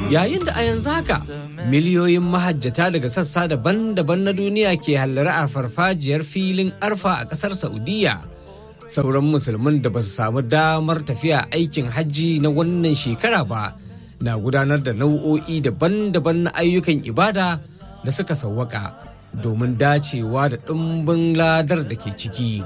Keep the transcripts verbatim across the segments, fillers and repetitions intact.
Yayin da a yanzu haka miliyoyin mahajjata daga sassa daban-daban na duniya ke hallara a farfajiyar filin Arfa a ƙasar Saudiya, sauran musulmin da ba su samu damar tafiya aikin hajji na wannan shekara ba na gudanar da nau'o'i daban-daban na ayyukan ibada da suka sawwaka domin dacewa da ɗumbin ladar da ke ciki.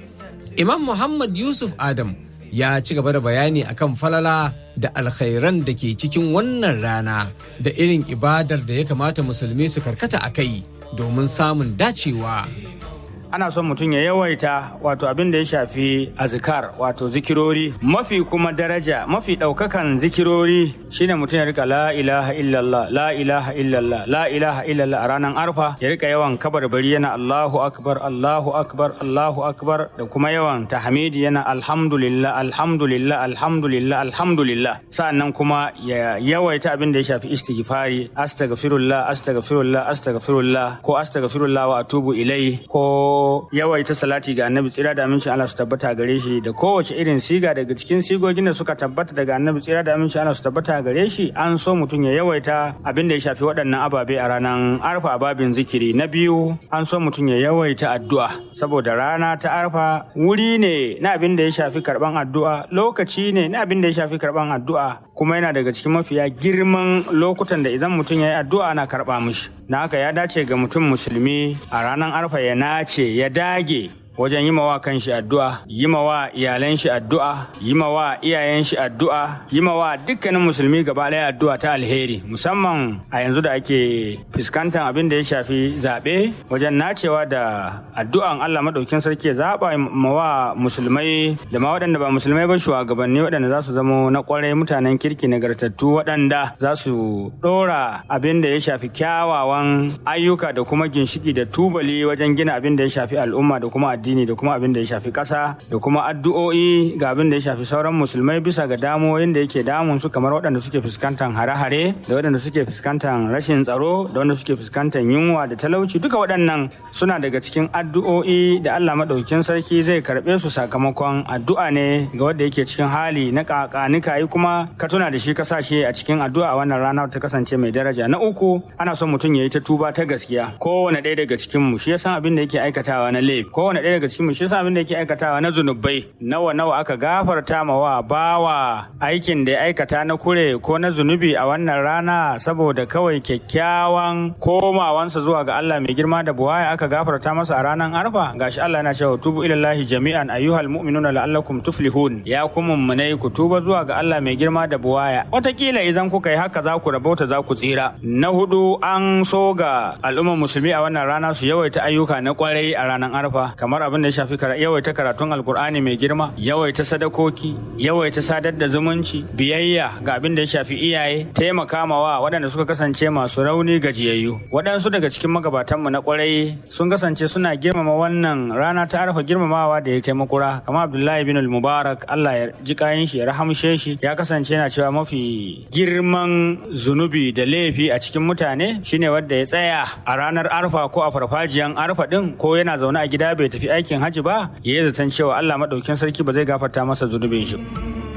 Imam Muhammad Yusuf Adam ya ci gaba da bayani akan falala da alkhairan da ke cikin wannan rana da irin ibadar da ya kamata musulmi su karkata a kai domin samun dacewa. Ana son mutum ya yawaita wato abin da ya shafi azkar wato zikirori, mafi kuma daraja mafi ɗaukakan zikirori shine mutum ya rika la ilaha illallah la ilaha illallah la ilaha illallah a ranar Arfa, ya rika yawan kabarbari yana Allahu akbar Allahu akbar Allahu akbar, da kuma yawan tahmidi yana alhamdulillah alhamdulillah alhamdulillah alhamdulillah. Sa'annan kuma ya yawaita abin da ya shafi istighfari, astaghfirullah astaghfirullah astaghfirullah ko astaghfirullah wa atubu ilai, ko yawaita salati ga annabi tsira da amincin Allah su tabbata gare shi da kowace irin siga daga cikin sigogin da suka tabbata daga annabi tsira da amincin Allah su tabbata gare shi. An so mutum ya yawaita abin da ya shafi waɗannan ababe a ranar Arfa a babin zikiri. Na biyu, an so mutum ya yawaita addu'a saboda rana ta Arfa wuri ne na abin da ya shafi karban addu'a, lokaci ne na abin da ya shafi karban addu'a, kuma yana daga cikin mafiya girman lokutan da idan mutum ya yi addu'a ana karɓa mishi. Na haka ya dace ga mutum musulmi a ranar Arfa ya nace ya dage wajen yi mawa kan shi addu'a, yi mawa iyalan shi addu'a, yi mawa iyayen shi addu'a, yi mawa dukkanin musulmi gaba ɗaya addu'a ta alheri, musamman a yanzu da ake fuskantar abin da ya shafi zaɓe, wajen nacewa da addu'an Allah maɗaukin sarki zaɓa mawa musulmai da ma waɗanda ba musulmai ba shugabanni waɗanda za su zamo na ƙwarai, mutanen kirki nagartattu waɗanda za su ɗora abin da ya shafi kyawawan ayyuka da kuma ginshiki da tubali wajen gina abin da ya shafi al'umma da kuma addini da kuma abin da ya shafi ƙasa, da kuma addu'o'i ga abin da ya shafi sauran musulmai bisa ga damuwoyin da yake damun su, kamar waɗanda suke fuskantar hare-hare, da waɗanda suke fuskantar rashin tsaro, da waɗanda suke fuskantar yunwa da talauci. Duka waɗannan suna daga cikin addu'o'i da Allah maɗaukin sarki zai karɓe su sakamakon addu'a ne ga wanda yake cikin hali na ƙaƙanika yi, kuma ka tuna da shi ka sa shi a cikin addu'a a wannan rana ta kasance mai daraja. Na uku, ana son mutum ya yi ta tuba ta gaskiya. Kowane ɗaya daga cikin mu shi ya san abin da yake aikatawa na laifi, kowane ɗaya daga cikin mu shi yasa abin da yake aikatawa na zunubai, nawa nawa aka gafarta ma wa bawa aikin da ya aikata na kure ko na zunubi a wannan rana saboda kawai kyakkyawan komawansa zuwa ga Allah mai girma da buwaya aka gafarta masa a ranar Arfa. Gashi Allah yana cewa tubu ilallahi jami'an ayyuhal mu'minuna la'allakum tuflihun, ya ku mummunai ku tuba zuwa ga Allah mai girma da buwaya, watakila idan kuka yi haka za ku rabauta za ku tsira. Na hudu, an so ga al'ummar musulmi a wannan rana su yawaita ayyuka na kwarai a ranar Arfa, kamar abin da ya shafi yawaita karatun alkur'ani mai girma, yawaita sadakoki, yawaita sadar da zumunci, biyayya ga abin da ya shafi iyaye, taimaka mawa waɗanda suka kasance masu rauni gajiyayyu. Waɗansu daga cikin magabatanmu na ƙwarai sun kasance suna girmama wannan rana ta Arfa girmamawa da ya kai makura, kamar Abdullahi bin al-Mubarak, Allah ya ji kayan shi ya rahamshe shi, ya kasance yana cewa mafi girman zunubi da laifi a cikin mutane shine wanda ya tsaya a ranar Arfa ko a farfajiyan Arfa din, ko yana zaune a gida bai tafi aikin hajji ba, ya yi zaton cewa Allah maɗaukin sarki ba zai gafarta masa zunubin shi.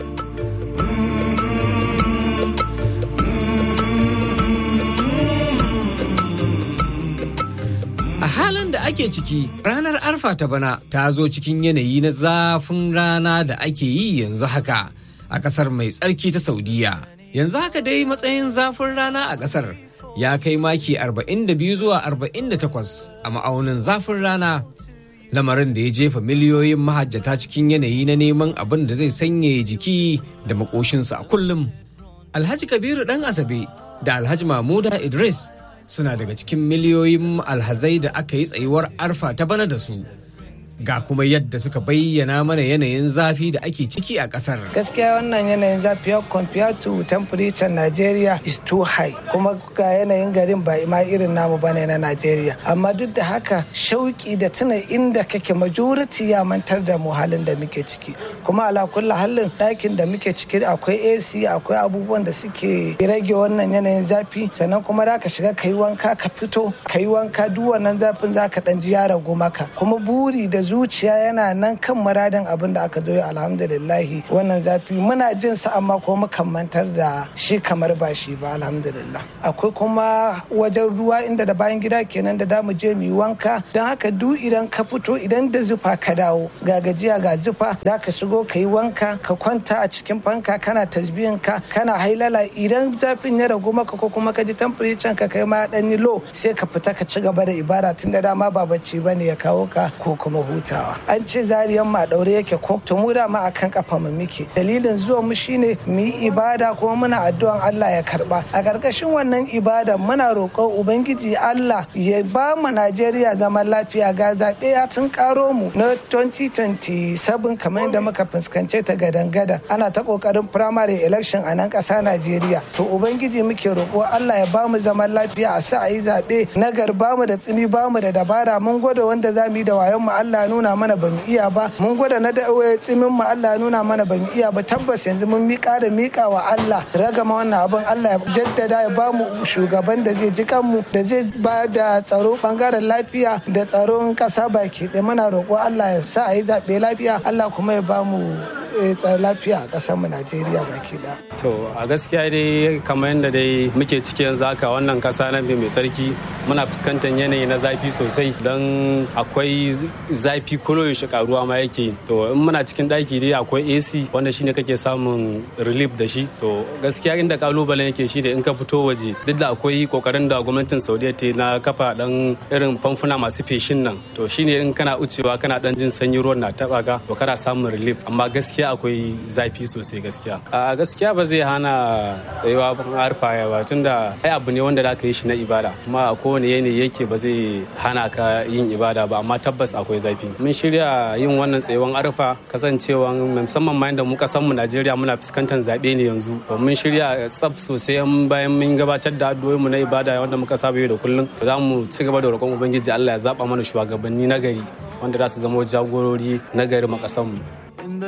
A halin da ake ciki, ranar Arfa ta bana ta zo cikin yanayi na zafin rana da ake yi yanzu haka a ƙasar mai tsarki ta Saudiya. Yanzu haka dai matsayin zafin rana a ƙasar ya kai maki arba'in da biyu zuwa arba'in da takwas a ma'aunin zafin rana. Lamarin da ya jefa miliyoyin mahajjata cikin yanayi na neman abin da zai sanyaya jiki da makoshinsu a kullum. Alhaji Kabiru ɗan Asabe da Alhaji Mamuda Idris suna daga cikin miliyoyin alhazai da aka yi tsayuwar Arfa ta bana da su. Ga kuma yadda suka bayyana mana yanayin zafi da ake ciki a kasar. Gaskiya wannan yanayin zafi ya compared to temperature Nigeria is too high. Kuma ga yanayin garin ba ma irin namu bane na Nigeria. Amma duk da haka shauki da tuna inda kake majority ya mantar da mu halin da muke ciki. Kuma ala kulli halin ɗakin da muke ciki akwai A C, akwai abubuwan da suke rage wannan yanayin zafi. Sannan kuma za ka shiga kai wanka ka fito kai wanka duk wannan zafin za ka ɗan ji ya ragu maka. Kuma buri da zuciya yana nan kan muradin abin da aka zo yi. Alhamdulillahi wannan zafi muna jin sa amma ko mukan mantar da shi kamar ba shi ba. Alhamdulillah akwai kuma wajen ruwa inda da bayan gida kenan da damu je mu yi wanka, don haka duk idan ka fito idan da zufa ka dawo ga gajiya ga zufa da ka shigo ka yi wanka ka kwanta a cikin fanka kana tasbihin ka kana hailala. Idan zafin ya ragu maka ko kuma ka ji temperature ka kai ma dan low sai ka fita ka ci gaba da ibada tun da dama ba bacci bane ya kawo ka ko kuma hutawa. An ce zariyan ma daure yake ko to mu da ma akan kafa mu muke, dalilin zuwa mu shine mu yi ibada kuma muna addu'an Allah ya karba. A karkashin wannan ibada muna roƙon ubangiji Allah ya ba mu Najeriya zaman lafiya. Ga zaɓe ya tun karo mu na twenty twenty-seven kamar yadda muka fuskance ta gadan-gadan, ana ta kokarin primary election a nan ƙasa Najeriya. To ubangiji muke roƙo Allah ya ba mu zaman lafiya, a sa a yi zaɓe na garba mu da tsimi ba mu da dabara. Mun gwada wanda za mu yi da wayon mu Allah nuna mana ba mu iya ba, mun gwada na da tsimin mu Allah nuna mana ba mu iya ba. Tabbas yanzu mun miƙa da miƙa wa Allah ragama wannan abin. Allah ya jaddada ya ba mu shugaban da zai ji kanmu, da zai ba da tsaro bangaren lafiya da tsaron ƙasa baki ɗaya. Muna roƙo Allah ya sa a yi zaɓe lafiya, Allah kuma ya ba mu lafiya a ƙasar mu Najeriya baki ɗaya. To a gaskiya dai kamar yadda dai muke ciki yanzu haka wannan ƙasa na mai tsarki muna fuskantar yanayi na zafi sosai, don akwai zafi koyaushe karuwa ma yake. To in muna cikin ɗaki dai akwai A C wanda shine kake samun relief da shi. To gaskiya inda kalubalen yake shi da in ka fito waje, duk da akwai kokarin da gwamnatin Saudiya ta na kafa dan irin famfuna masu feshin nan, to shine in kana ucewa kana dan jin sanyi ruwan na taba ka to kana samun relief. Amma gaskiya akwai zafi sosai gaskiya. A gaskiya ba zai hana tsayuwa harfa yawa, tunda ai abu ne wanda zaka yi shi na ibada, kuma a kowane yanayi yake ba zai hana ka yin ibada ba. Amma tabbas akwai zafi. Mun shirya yin wannan tsayuwan arfa kasancewa musamman ma inda mu kasan mu Najeriya muna fuskantar zabe ne yanzu. Mun shirya tsaf sosai bayan mun gabatar da addu'o'in mu na ibada wanda muka saba yau da kullum. Za mu ci gaba da roƙon ubangiji Allah ya zaba mana shugabanni nagari wanda za su zama jagorori nagari ma kasan mu.